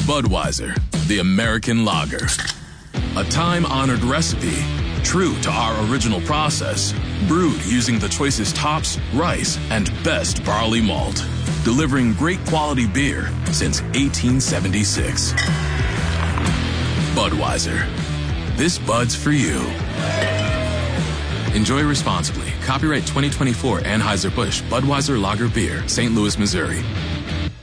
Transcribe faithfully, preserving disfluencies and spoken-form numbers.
Budweiser, the American lager. A time-honored recipe, true to our original process, brewed using the choicest hops, rice, and best barley malt, delivering great quality beer since eighteen seventy-six. Budweiser. This Bud's for you. Enjoy responsibly. Copyright twenty twenty-four Anheuser-Busch Budweiser Lager Beer, Saint Louis, Missouri.